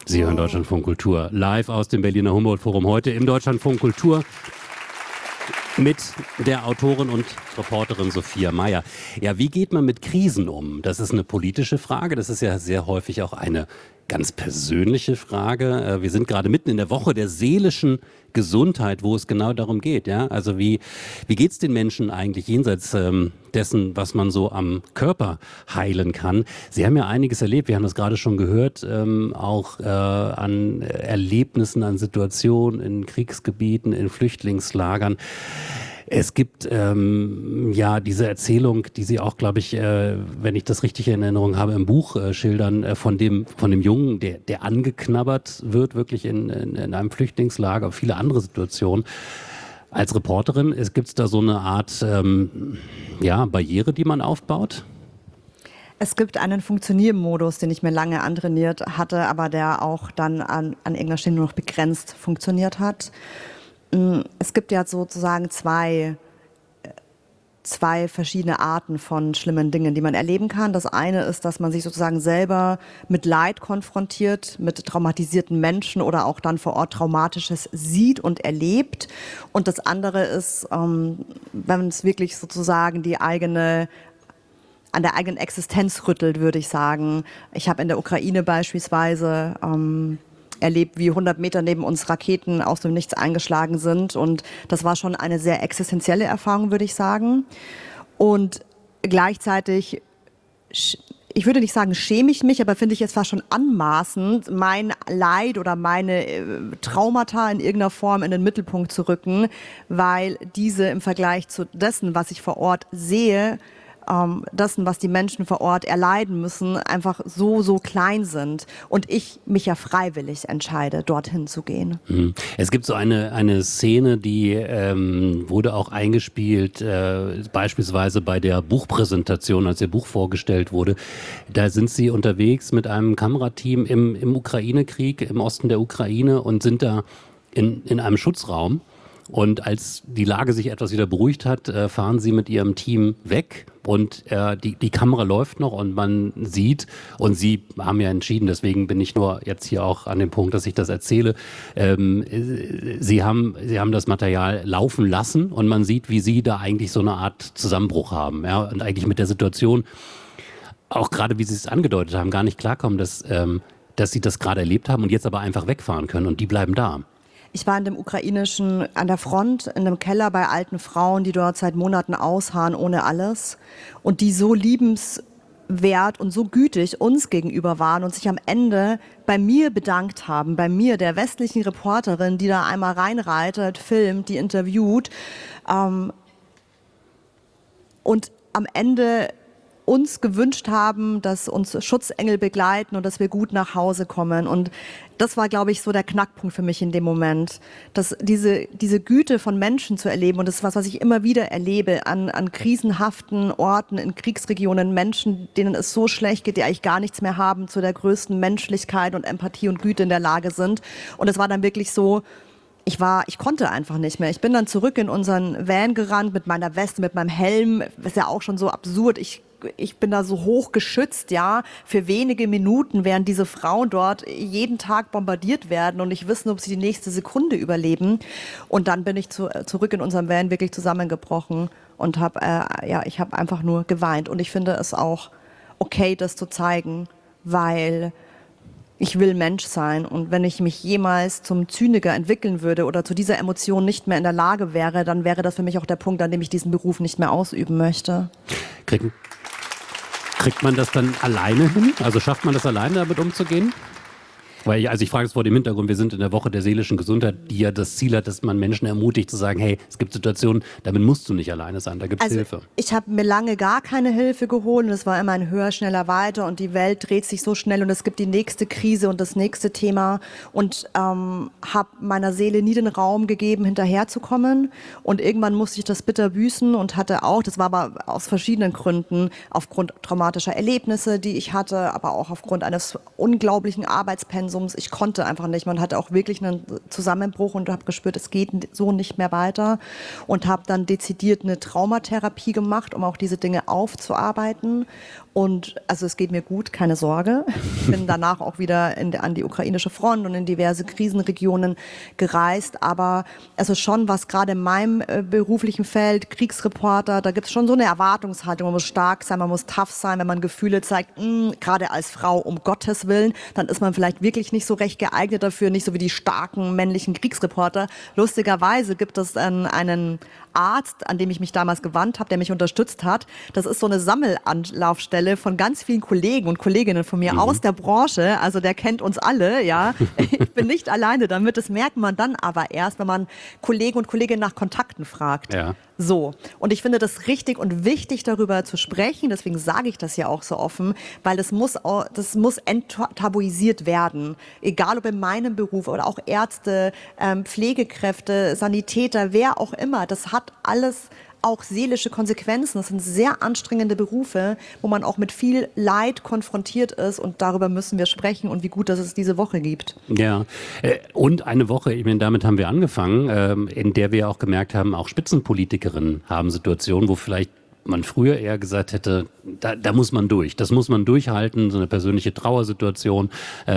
Sie hören Deutschlandfunk Kultur live aus dem Berliner Humboldt-Forum heute im Deutschlandfunk Kultur mit der Autorin und Reporterin Sophia Mayer. Ja, wie geht man mit Krisen um? Das ist eine politische Frage. Das ist ja sehr häufig auch eine ganz persönliche Frage. Wir sind gerade mitten in der Woche der seelischen Gesundheit, wo es genau darum geht. Ja, also wie geht's den Menschen eigentlich jenseits dessen, was man so am Körper heilen kann? Sie haben ja einiges erlebt. Wir haben das gerade schon gehört, auch an Erlebnissen, an Situationen in Kriegsgebieten, in Flüchtlingslagern. Es gibt ja diese Erzählung, die Sie auch, glaube ich, wenn ich das richtig in Erinnerung habe, im Buch schildern, von dem Jungen, der angeknabbert wird, wirklich in einem Flüchtlingslager, viele andere Situationen. Als Reporterin, gibt es da so eine Art ja, Barriere, die man aufbaut? Es gibt einen Funktioniermodus, den ich mir lange antrainiert hatte, aber der auch dann an irgendeiner Stelle nur noch begrenzt funktioniert hat. Es gibt ja sozusagen zwei verschiedene Arten von schlimmen Dingen, die man erleben kann. Das eine ist, dass man sich sozusagen selber mit Leid konfrontiert, mit traumatisierten Menschen oder auch dann vor Ort Traumatisches sieht und erlebt. Und das andere ist, wenn es wirklich sozusagen an der eigenen Existenz rüttelt, würde ich sagen. Ich habe in der Ukraine beispielsweise erlebt, wie 100 Meter neben uns Raketen aus dem Nichts eingeschlagen sind. Und das war schon eine sehr existenzielle Erfahrung, würde ich sagen. Und gleichzeitig, ich würde nicht sagen, schäme ich mich, aber finde ich es fast schon anmaßend, mein Leid oder meine Traumata in irgendeiner Form in den Mittelpunkt zu rücken, weil diese im Vergleich zu dessen, was ich vor Ort sehe, dessen, was die Menschen vor Ort erleiden müssen, einfach so klein sind und ich mich ja freiwillig entscheide, dorthin zu gehen. Es gibt so eine Szene, die wurde auch eingespielt, beispielsweise bei der Buchpräsentation, als Ihr Buch vorgestellt wurde. Da sind Sie unterwegs mit einem Kamerateam im Ukraine-Krieg, im Osten der Ukraine und sind da in einem Schutzraum. Und als die Lage sich etwas wieder beruhigt hat, fahren Sie mit Ihrem Team weg und die Kamera läuft noch und man sieht, und Sie haben ja entschieden, deswegen bin ich nur jetzt hier auch an dem Punkt, dass ich das erzähle, Sie haben das Material laufen lassen und man sieht, wie Sie da eigentlich so eine Art Zusammenbruch haben, ja, und eigentlich mit der Situation, auch gerade wie Sie es angedeutet haben, gar nicht klarkommen, dass Sie das gerade erlebt haben und jetzt aber einfach wegfahren können und die bleiben da. Ich war an der Front, in einem Keller bei alten Frauen, die dort seit Monaten ausharren ohne alles und die so liebenswert und so gütig uns gegenüber waren und sich am Ende bei mir bedankt haben, bei mir, der westlichen Reporterin, die da einmal reinreitet, filmt, die interviewt und am Ende uns gewünscht haben, dass uns Schutzengel begleiten und dass wir gut nach Hause kommen. Und das war, glaube ich, so der Knackpunkt für mich in dem Moment, dass diese Güte von Menschen zu erleben, und das ist was ich immer wieder erlebe, an krisenhaften Orten, in Kriegsregionen, Menschen, denen es so schlecht geht, die eigentlich gar nichts mehr haben, zu der größten Menschlichkeit und Empathie und Güte in der Lage sind. Und es war dann wirklich so, ich konnte einfach nicht mehr. Ich bin dann zurück in unseren Van gerannt mit meiner Weste, mit meinem Helm. Das ist ja auch schon so absurd. Ich bin da so hoch geschützt, ja, für wenige Minuten, während diese Frauen dort jeden Tag bombardiert werden und nicht wissen, ob sie die nächste Sekunde überleben. Und dann bin ich zurück in unserem Van wirklich zusammengebrochen und ich habe einfach nur geweint. Und ich finde es auch okay, das zu zeigen, weil ich will Mensch sein. Und wenn ich mich jemals zum Zyniker entwickeln würde oder zu dieser Emotion nicht mehr in der Lage wäre, dann wäre das für mich auch der Punkt, an dem ich diesen Beruf nicht mehr ausüben möchte. Kriegt man das dann alleine hin? Also schafft man das alleine, damit umzugehen? Weil ich frage es vor dem Hintergrund, wir sind in der Woche der seelischen Gesundheit, die ja das Ziel hat, dass man Menschen ermutigt zu sagen, hey, es gibt Situationen, damit musst du nicht alleine sein, da gibt es Hilfe. Ich habe mir lange gar keine Hilfe geholt und es war immer ein höher, schneller, weiter und die Welt dreht sich so schnell und es gibt die nächste Krise und das nächste Thema und habe meiner Seele nie den Raum gegeben, hinterherzukommen und irgendwann musste ich das bitter büßen und hatte auch, das war aber aus verschiedenen Gründen, aufgrund traumatischer Erlebnisse, die ich hatte, aber auch aufgrund eines unglaublichen Arbeitspensums, Konsums. Ich konnte einfach nicht. Man hatte auch wirklich einen Zusammenbruch und habe gespürt, es geht so nicht mehr weiter und habe dann dezidiert eine Traumatherapie gemacht, um auch diese Dinge aufzuarbeiten. Und also es geht mir gut, keine Sorge. Ich bin danach auch wieder an die ukrainische Front und in diverse Krisenregionen gereist. Aber also schon, was gerade in meinem beruflichen Feld, Kriegsreporter, da gibt es schon so eine Erwartungshaltung. Man muss stark sein, man muss tough sein. Wenn man Gefühle zeigt, gerade als Frau, um Gottes Willen, dann ist man vielleicht wirklich nicht so recht geeignet dafür, nicht so wie die starken männlichen Kriegsreporter. Lustigerweise gibt es einen Arzt, an dem ich mich damals gewandt habe, der mich unterstützt hat. Das ist so eine Sammelanlaufstelle von ganz vielen Kollegen und Kolleginnen von mir aus der Branche. Also der kennt uns alle, ja. Ich bin nicht alleine damit. Das merkt man dann aber erst, wenn man Kollegen und Kolleginnen nach Kontakten fragt. Ja. So. Und ich finde das richtig und wichtig, darüber zu sprechen. Deswegen sage ich das ja auch so offen, weil das muss enttabuisiert werden. Egal ob in meinem Beruf oder auch Ärzte, Pflegekräfte, Sanitäter, wer auch immer. Das hat alles auch seelische Konsequenzen. Das sind sehr anstrengende Berufe, wo man auch mit viel Leid konfrontiert ist und darüber müssen wir sprechen und wie gut, dass es diese Woche gibt. Ja, und eine Woche, ich meine, damit haben wir angefangen, in der wir auch gemerkt haben, auch Spitzenpolitikerinnen haben Situationen, wo vielleicht man früher eher gesagt hätte, da muss man durch, das muss man durchhalten, so eine persönliche Trauersituation.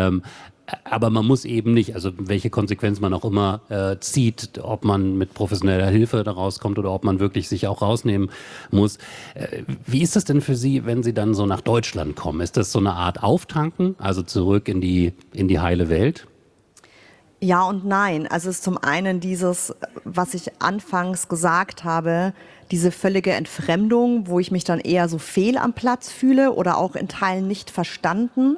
Aber man muss eben nicht, also welche Konsequenz man auch immer zieht, ob man mit professioneller Hilfe da rauskommt oder ob man wirklich sich auch rausnehmen muss. Wie ist das denn für Sie, wenn Sie dann so nach Deutschland kommen? Ist das so eine Art Auftanken, also zurück in die heile Welt? Ja und nein. Also es ist zum einen dieses, was ich anfangs gesagt habe, diese völlige Entfremdung, wo ich mich dann eher so fehl am Platz fühle oder auch in Teilen nicht verstanden.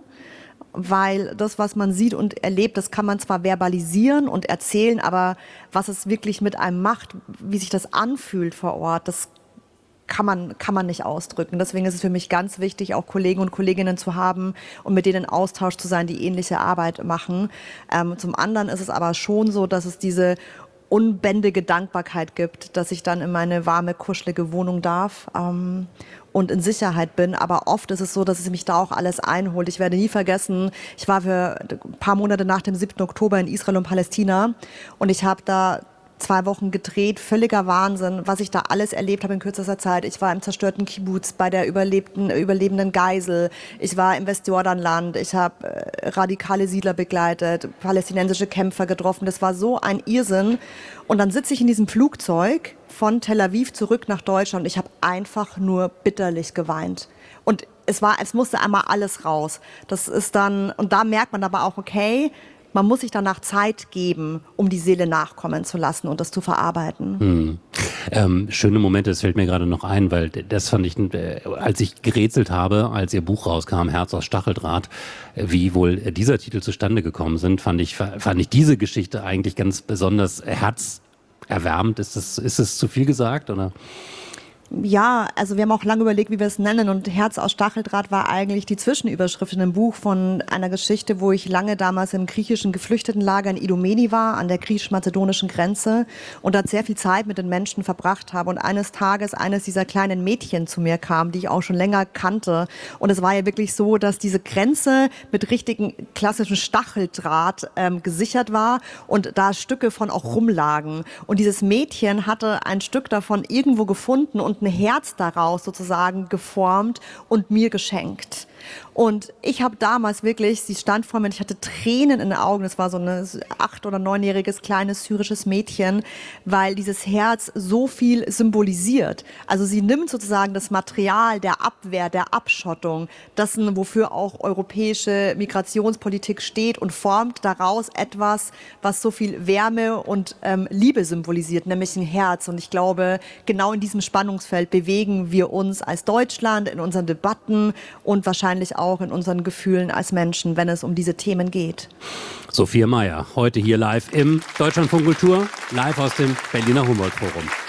Weil das, was man sieht und erlebt, das kann man zwar verbalisieren und erzählen, aber was es wirklich mit einem macht, wie sich das anfühlt vor Ort, das kann man nicht ausdrücken. Deswegen ist es für mich ganz wichtig, auch Kollegen und Kolleginnen zu haben und mit denen in Austausch zu sein, die ähnliche Arbeit machen. Zum anderen ist es aber schon so, dass es diese unbändige Dankbarkeit gibt, dass ich dann in meine warme, kuschelige Wohnung darf und in Sicherheit bin. Aber oft ist es so, dass es mich da auch alles einholt. Ich werde nie vergessen, ich war für ein paar Monate nach dem 7. Oktober in Israel und Palästina und ich habe da 2 Wochen gedreht, völliger Wahnsinn, was ich da alles erlebt habe in kürzester Zeit. Ich war im zerstörten Kibbuz bei der überlebenden Geisel. Ich war im Westjordanland. Ich habe radikale Siedler begleitet, palästinensische Kämpfer getroffen. Das war so ein Irrsinn. Und dann sitze ich in diesem Flugzeug von Tel Aviv zurück nach Deutschland und ich habe einfach nur bitterlich geweint. Und es musste einmal alles raus. Das ist dann, und da merkt man aber auch, okay, man muss sich danach Zeit geben, um die Seele nachkommen zu lassen und das zu verarbeiten. Schöne Momente, das fällt mir gerade noch ein, weil das fand ich, als ich gerätselt habe, als Ihr Buch rauskam, Herz aus Stacheldraht, wie wohl dieser Titel zustande gekommen sind, fand ich diese Geschichte eigentlich ganz besonders herzerwärmend. Ist es zu viel gesagt, oder? Ja, also wir haben auch lange überlegt, wie wir es nennen und Herz aus Stacheldraht war eigentlich die Zwischenüberschrift in einem Buch von einer Geschichte, wo ich lange damals im griechischen Geflüchtetenlager in Idomeni war, an der griechisch-mazedonischen Grenze und dort sehr viel Zeit mit den Menschen verbracht habe und eines Tages eines dieser kleinen Mädchen zu mir kam, die ich auch schon länger kannte und es war ja wirklich so, dass diese Grenze mit richtigen klassischen Stacheldraht gesichert war und da Stücke von auch rumlagen und dieses Mädchen hatte ein Stück davon irgendwo gefunden und ein Herz daraus sozusagen geformt und mir geschenkt. Und ich habe damals wirklich, sie stand vor mir, ich hatte Tränen in den Augen, es war so ein 8- oder 9-jähriges kleines syrisches Mädchen, weil dieses Herz so viel symbolisiert. Also sie nimmt sozusagen das Material der Abwehr, der Abschottung, das, wofür auch europäische Migrationspolitik steht und formt daraus etwas, was so viel Wärme und Liebe symbolisiert, nämlich ein Herz. Und ich glaube, genau in diesem Spannungsfeld bewegen wir uns als Deutschland in unseren Debatten und wahrscheinlich auch in unseren Gefühlen als Menschen, wenn es um diese Themen geht. Sophia Mayer, heute hier live im Deutschlandfunk Kultur, live aus dem Berliner Humboldt Forum.